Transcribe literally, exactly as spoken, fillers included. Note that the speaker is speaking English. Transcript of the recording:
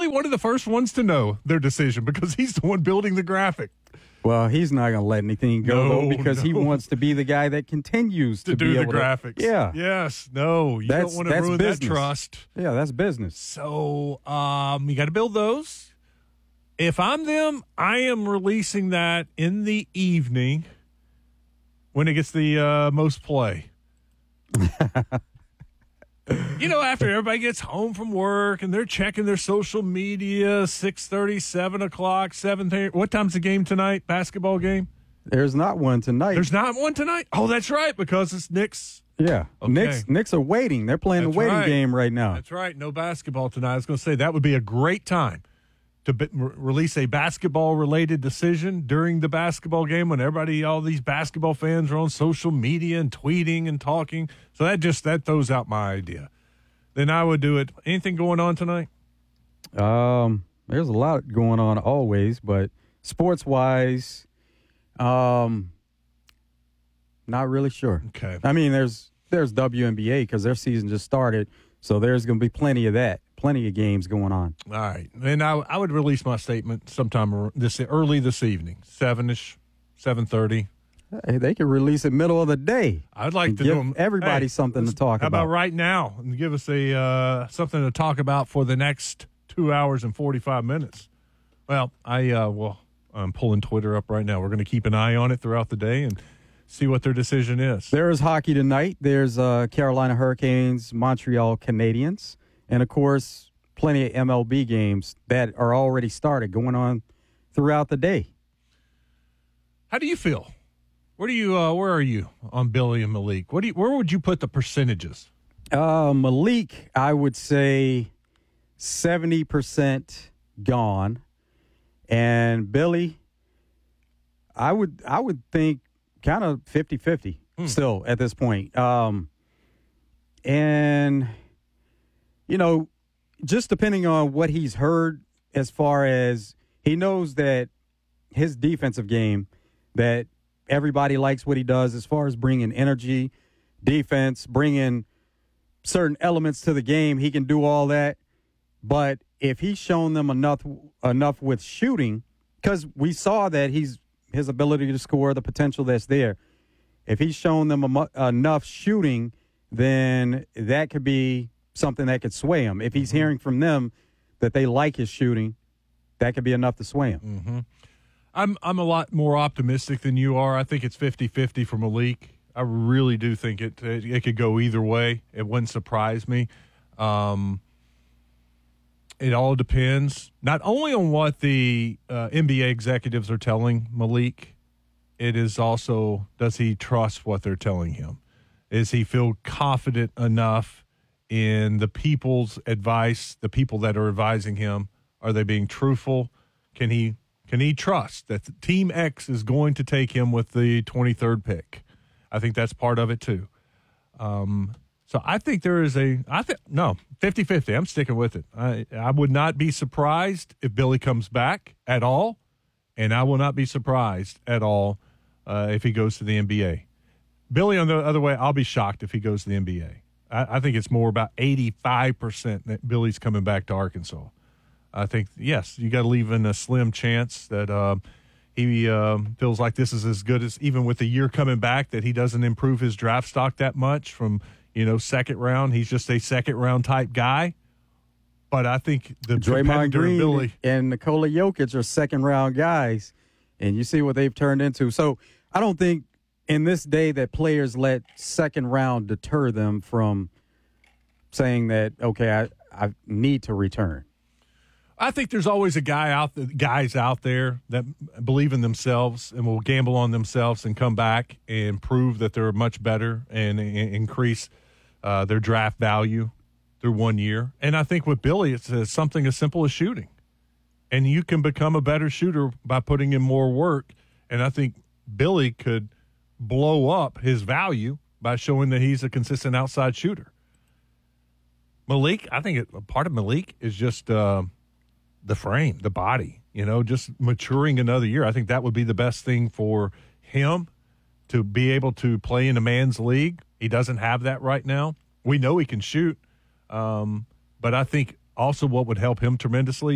probably one of the first ones to know their decision because he's the one building the graphic. Well, he's not going to let anything go, No, though, because no. he wants to be the guy that continues to, To do be the able graphics. To, yeah. Yes. No, you That's- don't want to that's ruin business. that trust. Yeah, that's business. So um, you got to build those. If I'm them, I am releasing that in the evening when it gets the uh, most play. You know, after everybody gets home from work and they're checking their social media, six thirty, seven o'clock, seven thirty. What time's the game tonight, basketball game? There's not one tonight. There's not one tonight? Oh, that's right, because it's Knicks. Yeah. Okay. Knicks, Knicks are waiting. They're playing That's the waiting right. game right now. That's right. No basketball tonight. I was going to say that would be a great time to be, re- release a basketball-related decision during the basketball game when everybody, all these basketball fans are on social media and tweeting and talking. So that just that throws out my idea. Then I would do it. Anything going on tonight? Um, there's a lot going on always, but sports-wise, um, not really sure. Okay. I mean, there's there's W N B A because their season just started, so there's going to be plenty of that, plenty of games going on. All right. Then I, I would release my statement sometime ar- this early this evening, seven-ish, seven thirty. Hey, they could release it middle of the day. I'd like and to give do 'em- everybody hey, something to let's- talk How about. about right now and give us a uh, something to talk about for the next two hours and forty-five minutes? Well, I uh, well, I'm pulling Twitter up right now. We're going to keep an eye on it throughout the day and see what their decision is. There is hockey tonight. There's uh, Carolina Hurricanes, Montreal Canadiens, and, of course, plenty of M L B games that are already started going on throughout the day. How do you feel? Where do you? Uh, where are you on Billy and Malik? What do you? Where would you put the percentages? Uh, Malik, I would say seventy percent gone. And Billy, I would I would think kind of fifty-fifty Hmm. still at this point. Um, and, you know, just depending on what he's heard as far as he knows that his defensive game, that everybody likes what he does as far as bringing energy, defense, bringing certain elements to the game. He can do all that. But if he's shown them enough enough with shooting, because we saw that he's his ability to score, the potential that's there. If he's shown them emo- enough shooting, then that could be something that could sway him. If he's hearing from them that they like his shooting, that could be enough to sway him. Mm-hmm. I'm I'm a lot more optimistic than you are. I think it's fifty-fifty for Malik. I really do think it it, it could go either way. It wouldn't surprise me. Um, it all depends not only on what the uh, N B A executives are telling Malik, it is also, does he trust what they're telling him? Is he feel confident enough in the people's advice, the people that are advising him? Are they being truthful? Can he can he trust that the Team X is going to take him with the twenty-third pick? I think that's part of it too. Um, so I think there is a I think no, fifty-fifty. I'm sticking with it. I I would not be surprised if Billy comes back at all, and I will not be surprised at all uh, if he goes to the N B A. Billy, on the other way, I'll be shocked if he goes to the N B A. I, I think it's more about eighty-five percent that Billy's coming back to Arkansas. I think, yes, you got to leave in a slim chance that uh, he uh, feels like this is as good as, even with the year coming back, that he doesn't improve his draft stock that much from, you know, second round. He's just a second round type guy. But I think the Draymond Green Billy and Nikola Jokic are second round guys, and you see what they've turned into. So I don't think in this day that players let second round deter them from saying that, okay, I, I need to return. I think there's always a guy out the guys out there that believe in themselves and will gamble on themselves and come back and prove that they're much better and, and increase uh, their draft value through one year. And I think with Billy, it's uh, something as simple as shooting. And you can become a better shooter by putting in more work. And I think Billy could blow up his value by showing that he's a consistent outside shooter. Malik, I think it, a part of Malik is just uh, – the frame, the body, you know, just maturing another year. I think that would be the best thing for him to be able to play in a man's league. He doesn't have that right now. We know he can shoot, um, but I think also what would help him tremendously